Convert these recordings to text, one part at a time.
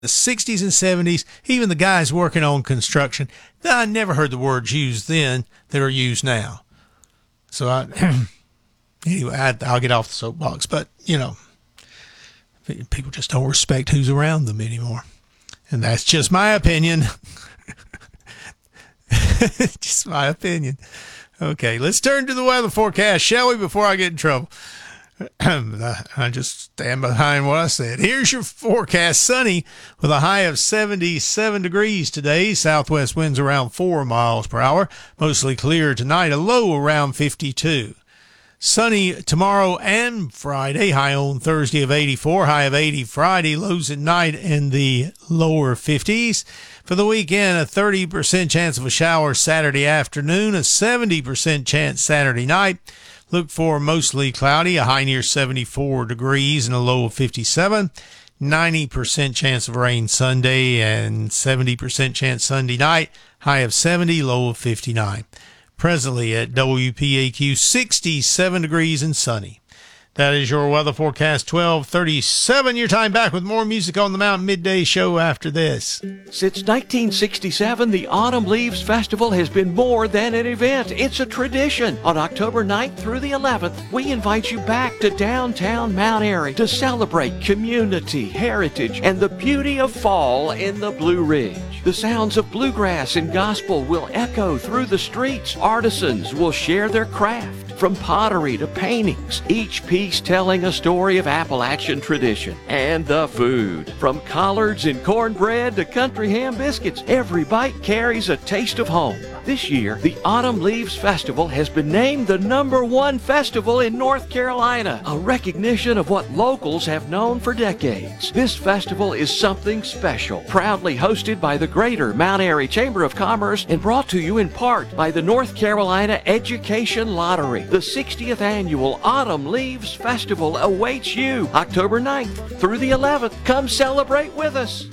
the 60s and 70s, even the guys working on construction, I never heard the words used then that are used now. So anyway, I'll get off the soapbox, but people just don't respect who's around them anymore. And that's just my opinion. Just my opinion. Okay, let's turn to the weather forecast, shall we, before I get in trouble? I just stand behind what I said. Here's your forecast. Sunny with a high of 77 degrees today. Southwest winds around 4 miles per hour. Mostly clear tonight. A low around 52. Sunny tomorrow and Friday. High on Thursday of 84. High of 80 Friday. Lows at night in the lower 50s. For the weekend, a 30% chance of a shower Saturday afternoon. A 70% chance Saturday night. Look for mostly cloudy, a high near 74 degrees and a low of 57. 90% chance of rain Sunday and 70% chance Sunday night. High of 70, low of 59. Presently at WPAQ, 67 degrees and sunny. That is your weather forecast, 12:37. Your time back with more music on the Mountain Midday Show after this. Since 1967, the Autumn Leaves Festival has been more than an event. It's a tradition. On October 9th through the 11th, we invite you back to downtown Mount Airy to celebrate community, heritage, and the beauty of fall in the Blue Ridge. The sounds of bluegrass and gospel will echo through the streets. Artisans will share their craft, from pottery to paintings, each piece telling a story of Appalachian tradition. And the food, from collards and cornbread to country ham biscuits, every bite carries a taste of home. This year, the Autumn Leaves Festival has been named the #1 festival in North Carolina, a recognition of what locals have known for decades. This festival is something special, proudly hosted by the Greater Mount Airy Chamber of Commerce and brought to you in part by the North Carolina Education Lottery. The 60th Annual Autumn Leaves Festival awaits you October 9th through the 11th. Come celebrate with us.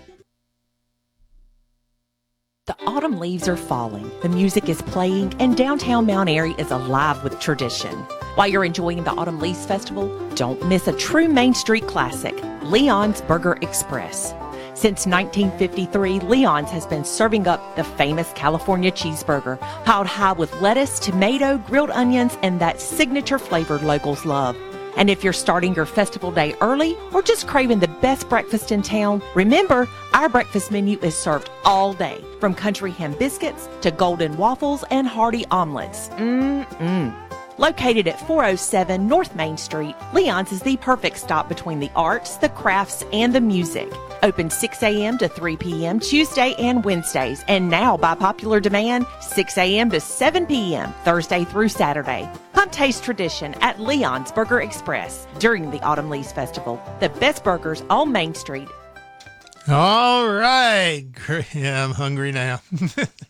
The autumn leaves are falling, the music is playing, and downtown Mount Airy is alive with tradition. While you're enjoying the Autumn Leaves Festival, don't miss a true Main Street classic, Leon's Burger Express. Since 1953, Leon's has been serving up the famous California cheeseburger, piled high with lettuce, tomato, grilled onions, and that signature flavor locals love. And if you're starting your festival day early or just craving the best breakfast in town, remember, our breakfast menu is served all day, from country ham biscuits to golden waffles and hearty omelets. Located at 407 North Main Street, Leon's is the perfect stop between the arts, the crafts, and the music. Open 6 a.m. to 3 p.m. Tuesday and Wednesdays, and now, by popular demand, 6 a.m. to 7 p.m. Thursday through Saturday. Come taste tradition at Leon's Burger Express during the Autumn Leaves Festival. The best burgers on Main Street. All right. Yeah, I'm hungry now.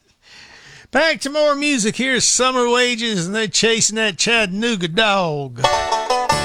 Back to more music. Here's Summer Wages, and they're chasing that Chattanooga dog.